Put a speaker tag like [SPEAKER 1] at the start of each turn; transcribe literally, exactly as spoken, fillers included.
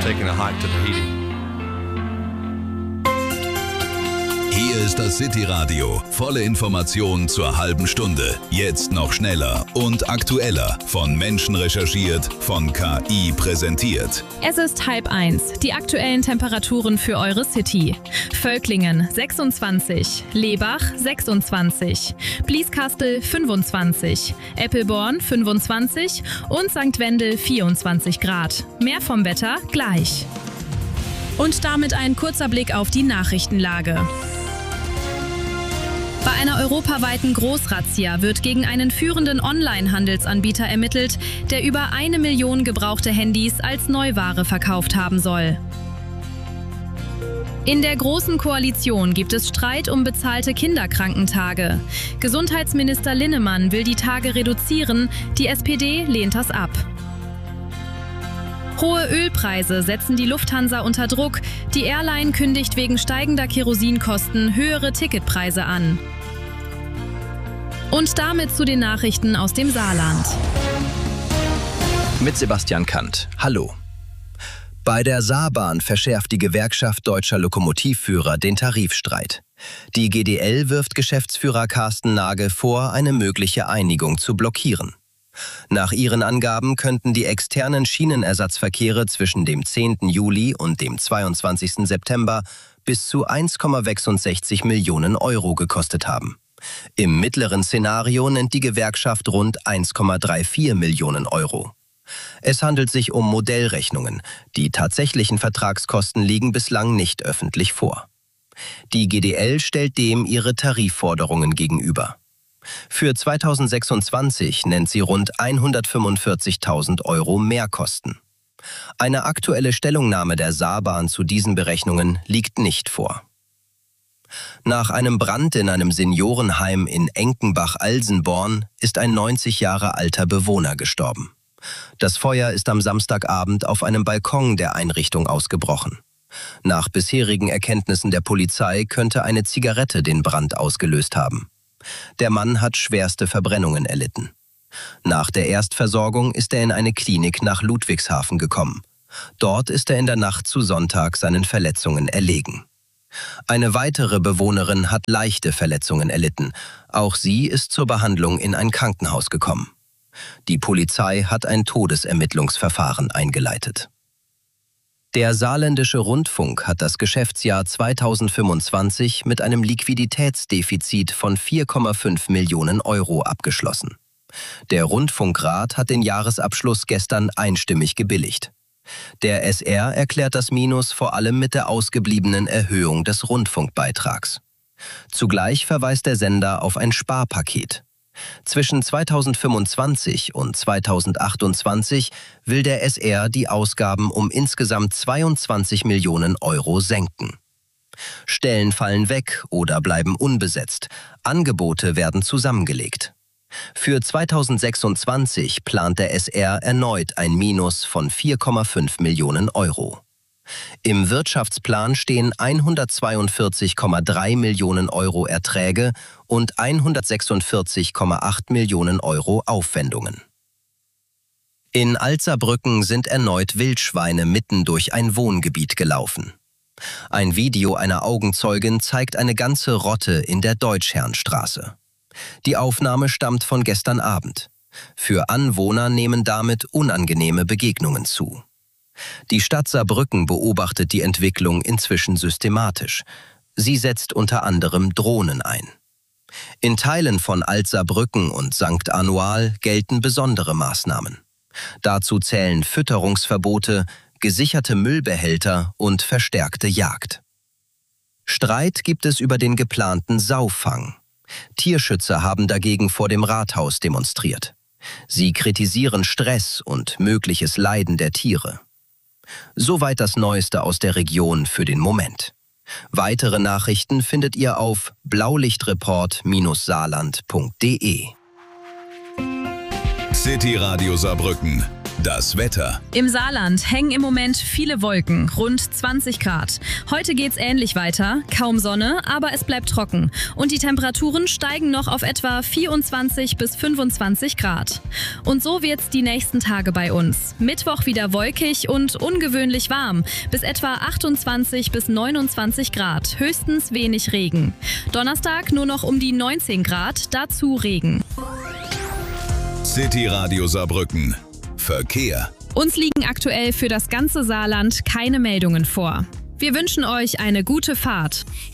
[SPEAKER 1] taking a hike to Tahiti.
[SPEAKER 2] Hier ist das City-Radio. Volle Informationen zur halben Stunde. Jetzt noch schneller und aktueller. Von Menschen recherchiert, von K I präsentiert.
[SPEAKER 3] Es ist halb eins. Die aktuellen Temperaturen für eure City. Völklingen sechsundzwanzig, Lebach sechsundzwanzig, Blieskastel fünfundzwanzig, Eppelborn fünfundzwanzig und Sankt Wendel vierundzwanzig Grad. Mehr vom Wetter gleich. Und damit ein kurzer Blick auf die Nachrichtenlage. Bei einer europaweiten Großrazzia wird gegen einen führenden Online-Handelsanbieter ermittelt, der über eine Million gebrauchte Handys als Neuware verkauft haben soll. In der Großen Koalition gibt es Streit um bezahlte Kinderkrankentage. Gesundheitsminister Linnemann will die Tage reduzieren, die S P D lehnt das ab. Hohe Ölpreise setzen die Lufthansa unter Druck. Die Airline kündigt wegen steigender Kerosinkosten höhere Ticketpreise an. Und damit zu den Nachrichten aus dem Saarland.
[SPEAKER 4] Mit Sebastian Kant. Hallo. Bei der Saarbahn verschärft die Gewerkschaft Deutscher Lokomotivführer den Tarifstreit. Die G D L wirft Geschäftsführer Carsten Nagel vor, eine mögliche Einigung zu blockieren. Nach ihren Angaben könnten die externen Schienenersatzverkehre zwischen dem zehnten Juli und dem zweiundzwanzigsten September bis zu eins Komma sechsundsechzig Millionen Euro gekostet haben. Im mittleren Szenario nennt die Gewerkschaft rund eins Komma vierunddreißig Millionen Euro. Es handelt sich um Modellrechnungen. Die tatsächlichen Vertragskosten liegen bislang nicht öffentlich vor. Die G D L stellt dem ihre Tarifforderungen gegenüber. Für zweitausendsechsundzwanzig nennt sie rund hundertfünfundvierzigtausend Euro Mehrkosten. Eine aktuelle Stellungnahme der Saarbahn zu diesen Berechnungen liegt nicht vor. Nach einem Brand in einem Seniorenheim in Enkenbach-Alsenborn ist ein neunzig Jahre alter Bewohner gestorben. Das Feuer ist am Samstagabend auf einem Balkon der Einrichtung ausgebrochen. Nach bisherigen Erkenntnissen der Polizei könnte eine Zigarette den Brand ausgelöst haben. Der Mann hat schwerste Verbrennungen erlitten. Nach der Erstversorgung ist er in eine Klinik nach Ludwigshafen gekommen. Dort ist er in der Nacht zu Sonntag seinen Verletzungen erlegen. Eine weitere Bewohnerin hat leichte Verletzungen erlitten. Auch sie ist zur Behandlung in ein Krankenhaus gekommen. Die Polizei hat ein Todesermittlungsverfahren eingeleitet. Der Saarländische Rundfunk hat das Geschäftsjahr zweitausendfünfundzwanzig mit einem Liquiditätsdefizit von vier Komma fünf Millionen Euro abgeschlossen. Der Rundfunkrat hat den Jahresabschluss gestern einstimmig gebilligt. Der S R erklärt das Minus vor allem mit der ausgebliebenen Erhöhung des Rundfunkbeitrags. Zugleich verweist der Sender auf ein Sparpaket. Zwischen zweitausendfünfundzwanzig und zweitausendachtundzwanzig will der S R die Ausgaben um insgesamt zweiundzwanzig Millionen Euro senken. Stellen fallen weg oder bleiben unbesetzt. Angebote werden zusammengelegt. Für zweitausendsechsundzwanzig plant der S R erneut ein Minus von vier Komma fünf Millionen Euro. Im Wirtschaftsplan stehen hundertzweiundvierzig Komma drei Millionen Euro Erträge und hundertsechsundvierzig Komma acht Millionen Euro Aufwendungen. In Alzerbrücken sind erneut Wildschweine mitten durch ein Wohngebiet gelaufen. Ein Video einer Augenzeugin zeigt eine ganze Rotte in der Deutschherrnstraße. Die Aufnahme stammt von gestern Abend. Für Anwohner nehmen damit unangenehme Begegnungen zu. Die Stadt Saarbrücken beobachtet die Entwicklung inzwischen systematisch. Sie setzt unter anderem Drohnen ein. In Teilen von Alt-Saarbrücken und Sankt Anual gelten besondere Maßnahmen. Dazu zählen Fütterungsverbote, gesicherte Müllbehälter und verstärkte Jagd. Streit gibt es über den geplanten Saufang. Tierschützer haben dagegen vor dem Rathaus demonstriert. Sie kritisieren Stress und mögliches Leiden der Tiere. Soweit das Neueste aus der Region für den Moment. Weitere Nachrichten findet ihr auf blaulichtreport Bindestrich saarland Punkt de.
[SPEAKER 2] City Radio Saarbrücken. Das Wetter.
[SPEAKER 3] Im Saarland hängen im Moment viele Wolken, rund zwanzig Grad. Heute geht's ähnlich weiter, kaum Sonne, aber es bleibt trocken. Und die Temperaturen steigen noch auf etwa vierundzwanzig bis fünfundzwanzig Grad. Und so wird's die nächsten Tage bei uns. Mittwoch wieder wolkig und ungewöhnlich warm, bis etwa achtundzwanzig bis neunundzwanzig Grad, höchstens wenig Regen. Donnerstag nur noch um die neunzehn Grad, dazu Regen.
[SPEAKER 2] City Radio Saarbrücken. Verkehr.
[SPEAKER 3] Uns liegen aktuell für das ganze Saarland keine Meldungen vor. Wir wünschen euch eine gute Fahrt.